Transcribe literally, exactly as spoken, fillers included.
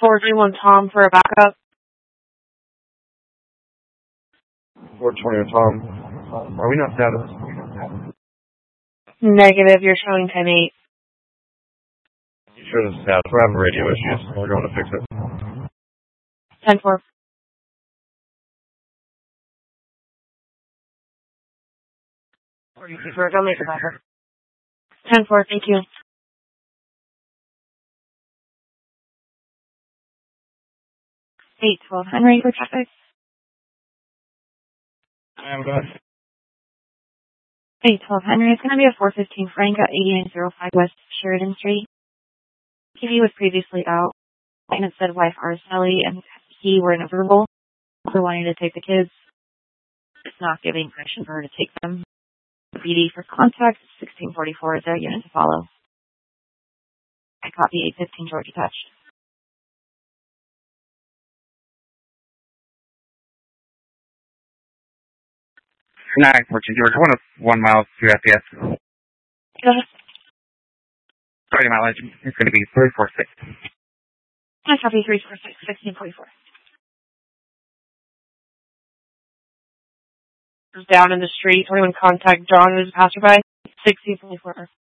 four twenty-one Tom for a backup. four twenty-one Tom. Are we not status? Negative, you're showing ten eight. You sure this is status? We're having radio issues. We're going to fix it. ten four. Or you prefer to make a backup. ten four, thank you. eight twelve Henry for traffic. I'm good. eight twelve Henry, it's going to be a four fifteen Frank at eighty-nine oh five West Sheridan Street. T V was previously out, and it said wife Araceli and he were in a verbal for wanting to take the kids. It's not giving permission for her to take them. B D for contact, sixteen forty-four is their unit to follow. I copy eight fifteen Georgia Touch. nine fourteen Georgia, one oh one miles to F P S. Go ahead. thirty mileage, it's going to be three four six. I copy three four six, sixteen forty-four. Down in the street, twenty-one contact John, who's a passerby, sixteen forty-four.